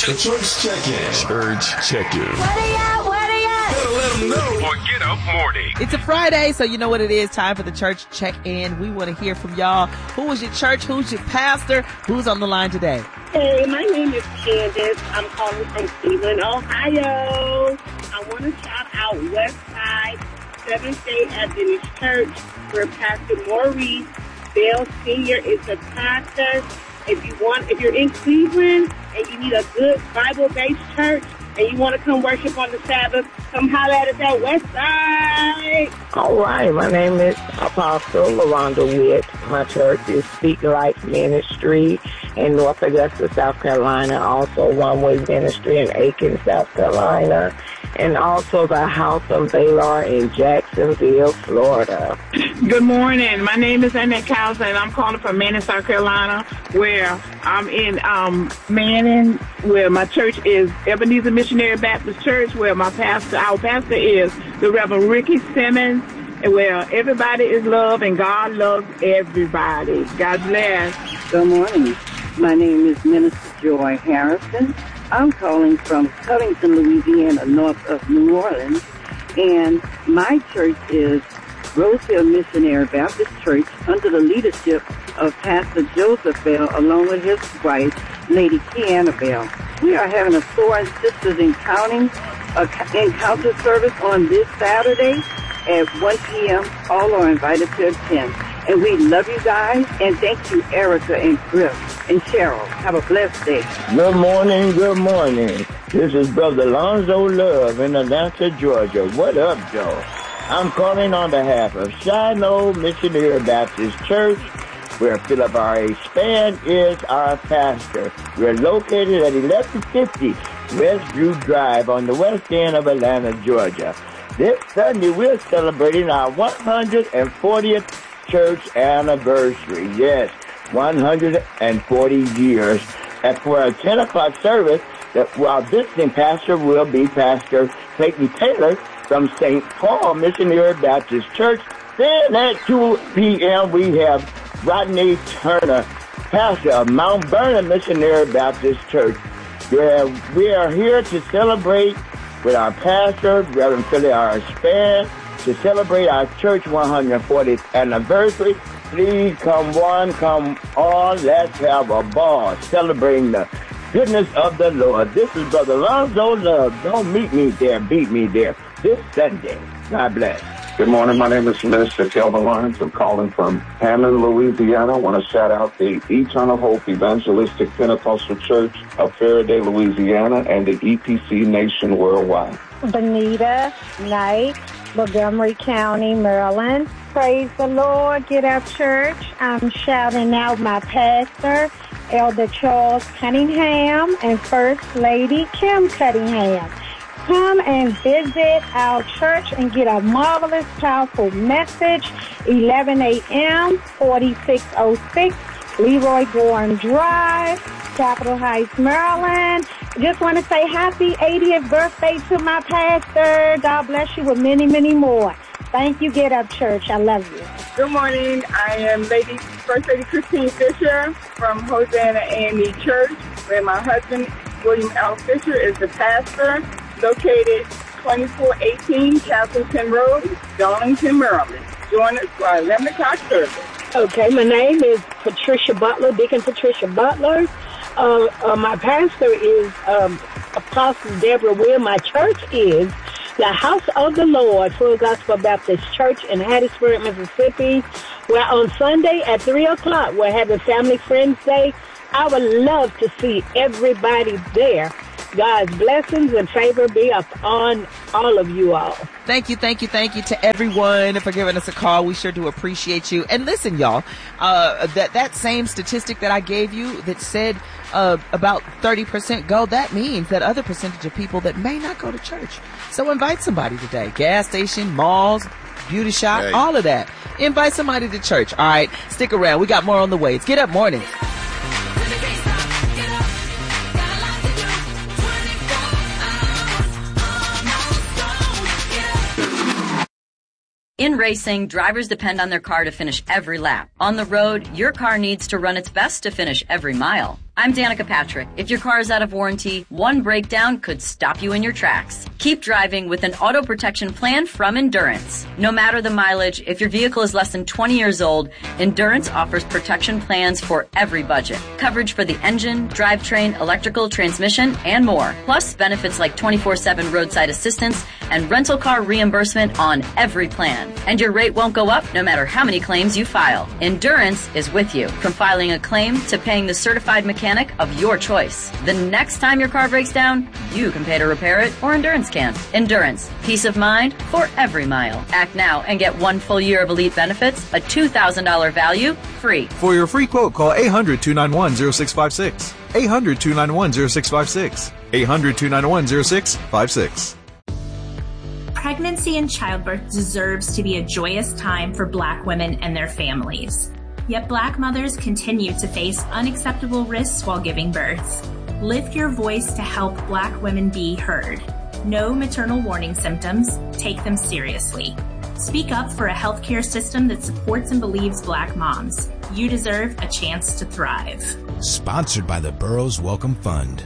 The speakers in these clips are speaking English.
The Church Check-In. Church Check-In. Where they at? Gotta let them know. For Get Up Morning. It's a Friday, so you know what it is. Time for the Church Check-In. We want to hear from y'all. Who was your church? Who's your pastor? Who's on the line today? Hey, my name is Candace. I'm calling from Cleveland, Ohio. I want to shout out Westside Seventh-day Adventist Church, where Pastor Maurice Bell Sr. is the pastor. If you're in Cleveland and you need a good Bible-based church and you want to come worship on the Sabbath, come holler at us at Westside. All right, my name is Apostle LaRonda Witt. My church is Speak Life Ministry in North Augusta, South Carolina. Also One Way Ministry in Aiken, South Carolina. And also the House of Baylor in Jacksonville, Florida. Good morning. My name is Annette Cowser, and I'm calling from Manning, South Carolina, where I'm in Manning, where my church is Ebenezer Missionary Baptist Church, where our pastor is the Reverend Ricky Simmons, and where everybody is loved and God loves everybody. God bless. Good morning. My name is Minister Joy Harrison. I'm calling from Covington, Louisiana, north of New Orleans, and my church is Rosehill Missionary Baptist Church under the leadership of Pastor Joseph Bell, along with his wife, Lady Kiana Bell. We are having a Soaring Sisters Encounter service on this Saturday at 1 p.m. All are invited to attend. And we love you guys, and thank you, Erica and Chris and Cheryl. Have a blessed day. Good morning, good morning. This is Brother Lonzo Love in Atlanta, Georgia. What up, Joe? I'm calling on behalf of Shiloh Missionary Baptist Church, where Philip R.A. Spann is our pastor. We're located at 1150 West Drew Drive on the west end of Atlanta, Georgia. This Sunday, we're celebrating our 140th church anniversary. Yes, 140 years. And for a 10 o'clock service, our visiting pastor will be Pastor Clayton Taylor from St. Paul Missionary Baptist Church. Then at 2 p.m., we have Rodney Turner, pastor of Mount Vernon Missionary Baptist Church. We are here to celebrate with our pastor, Reverend Philip R. Spann, to celebrate our church 140th anniversary. Please come one, come all. Let's have a ball celebrating the goodness of the Lord. This is Brother Lonzo Love. Don't meet me there, beat me there this Sunday. God bless. Good morning. My name is Minister Kelvin Lawrence. I'm calling from Hammond, Louisiana. I want to shout out the Eternal Hope Evangelistic Pentecostal Church of Faraday, Louisiana, and the EPC Nation Worldwide. Bonita Knight, Montgomery County, Maryland. Praise the Lord. Get Up Church. I'm shouting out my pastor, Elder Charles Cunningham, and First Lady Kim Cunningham. Come and visit our church and get a marvelous, powerful message. 11 a.m., 4606 Leroy Gorham Drive, Capitol Heights, Maryland. Just want to say happy 80th birthday to my pastor. God bless you with many, many more. Thank you, Get Up Church. I love you. Good morning. I am First Lady Christine Fisher from Hosanna AME Church, where my husband, William L. Fisher, is the pastor, located 2418 Castleton Road, Darlington, Maryland. Join us for our 11 o'clock service. Okay, my name is Patricia Butler, Deacon Patricia Butler. My pastor is Apostle Deborah Will. My church is the House of the Lord, Full Gospel Baptist Church in Hattiesburg, Mississippi, where on Sunday at 3 o'clock we're having Family Friends Day. I would love to see everybody there. God's blessings and favor be upon all of you all. Thank you to everyone for giving us a call. We sure do appreciate you. And listen, y'all, that same statistic that I gave you that said about 30% go, that means that other percentage of people that may not go to church. So invite somebody today. Gas station, malls, beauty shop, all of that. Invite somebody to church. All right, stick around. We got more on the way. It's Get Up Morning. In racing, drivers depend on their car to finish every lap. On the road, your car needs to run its best to finish every mile. I'm Danica Patrick. If your car is out of warranty, one breakdown could stop you in your tracks. Keep driving with an auto protection plan from Endurance. No matter the mileage, if your vehicle is less than 20 years old, Endurance offers protection plans for every budget. Coverage for the engine, drivetrain, electrical, transmission, and more. Plus benefits like 24/7 roadside assistance and rental car reimbursement on every plan. And your rate won't go up no matter how many claims you file. Endurance is with you, from filing a claim to paying the certified mechanic of your choice. The next time your car breaks down, you can pay to repair it, or Endurance can. Endurance, peace of mind for every mile. Act now and get 1 full year of elite benefits, a $2,000 value, free. For your free quote, call 800-291-0656. 800-291-0656. 800-291-0656. Pregnancy and childbirth deserves to be a joyous time for Black women and their families. Yet Black mothers continue to face unacceptable risks while giving birth. Lift your voice to help Black women be heard. Know maternal warning symptoms. Take them seriously. Speak up for a healthcare system that supports and believes Black moms. You deserve a chance to thrive. Sponsored by the Burroughs Welcome Fund.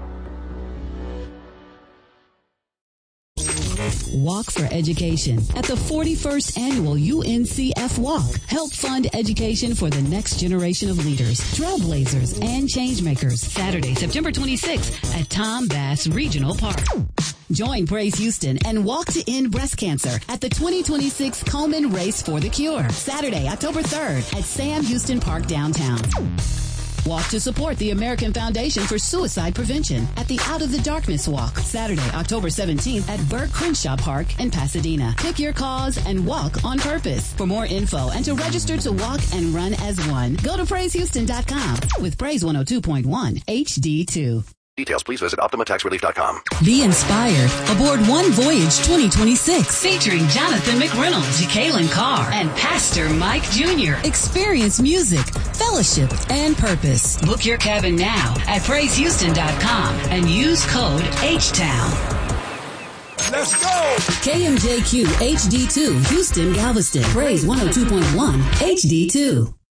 Walk for Education at the 41st Annual UNCF Walk. Help fund education for the next generation of leaders, trailblazers, and changemakers. Saturday, September 26th at Tom Bass Regional Park. Join Praise Houston and walk to end breast cancer at the 2026 Komen Race for the Cure. Saturday, October 3rd at Sam Houston Park downtown. Walk to support the American Foundation for Suicide Prevention at the Out of the Darkness Walk. Saturday, October 17th at Burke Crenshaw Park in Pasadena. Pick your cause and walk on purpose. For more info and to register to walk and run as one, go to PraiseHouston.com with Praise 102.1 HD2. Details, please visit OptimaTaxRelief.com. Be inspired aboard One Voyage 2026, featuring Jonathan McReynolds, Jacqueline Carr, and Pastor Mike Jr. Experience music, fellowship, and purpose. Book your cabin now at PraiseHouston.com and use code HTOWN. Let's go! KMJQ HD2, Houston, Galveston. Praise 102.1 HD2.